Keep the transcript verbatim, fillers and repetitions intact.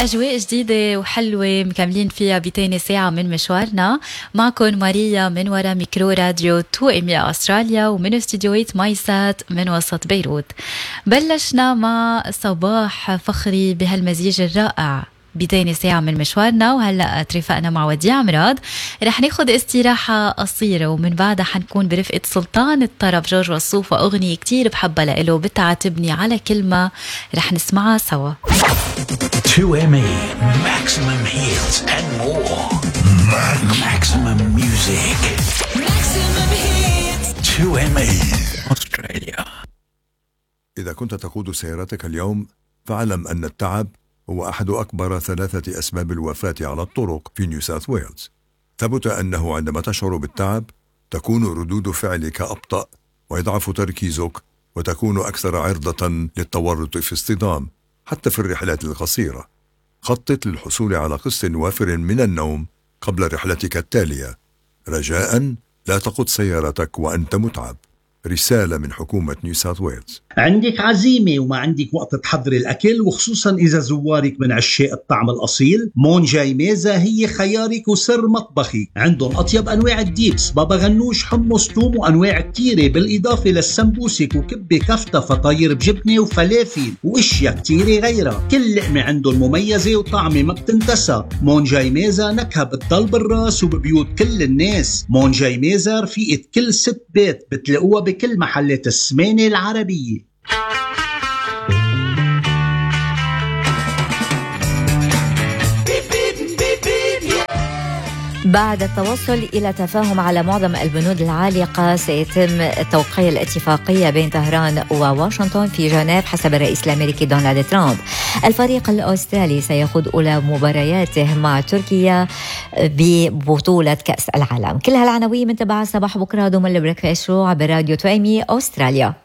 أجواء جديدة وحلوة مكملين فيها بتاني ساعة من مشوارنا. معكم ماريا من وراء ميكرو راديو تو إم إي أستراليا ومن استديوهات مايسات من وسط بيروت. بلشنا مع صباح فخري بهالمزيج الرائع بتاني ساعة من مشوارنا، وهلأ ترافقنا مع وديع مراد. رح ناخد استراحة قصيرة ومن بعدها حنكون برفقة سلطان الطرب جورج وسوف وأغنية كتير بحبها لإله بتعاتبني على كلمة رح نسمعها سوا. تو إم إي Maximum hits and more. Maximum music. Maximum hits. تو إم إي Australia. إذا كنت تقود سيارتك اليوم فاعلم أن التعب هو أحد أكبر ثلاثة أسباب الوفاة على الطرق في نيو ساوث ويلز. ثبت أنه عندما تشعر بالتعب تكون ردود فعلك أبطأ ويضعف تركيزك وتكون أكثر عرضة للتورط في اصطدام حتى في الرحلات القصيرة. خطط للحصول على قسط وافر من النوم قبل رحلتك التالية. رجاء لا تقود سيارتك وأنت متعب. رسالة من حكومة نيو ساوث ويلز. عندك عزيمة وما عندك وقت تحضر الأكل، وخصوصا إذا زوارك من عشاق الطعم الأصيل، مون جاي ميزة هي خيارك وسر مطبخي. عندهم أطيب أنواع الديبس، بابا غنوش، حمص، توم وأنواع كتيرة، بالإضافة للسمبوسك وكبة كفتة فطاير بجبنة وفلافل وإشياء كتيرة غيرها. كل لقمة عندهم مميزة وطعمة ما بتنتسى. مون جاي ميزة نكهة بتضل بالراس وببيوت كل الناس. مون جاي ميزة رفيقة كل ست بيت، بتلاقوها بكل محلات السمانة العربية. بعد التوصل إلى تفاهم على معظم البنود العالقة سيتم توقيع الاتفاقية بين طهران وواشنطن في جنيف حسب الرئيس الأمريكي دونالد ترامب. الفريق الأسترالي سيخوض أولى مبارياته مع تركيا ببطولة كأس العالم. كل هالعناوين من تبع صباح بكرة ضمن البريكفاست شو عبر راديو تو إم إي أستراليا.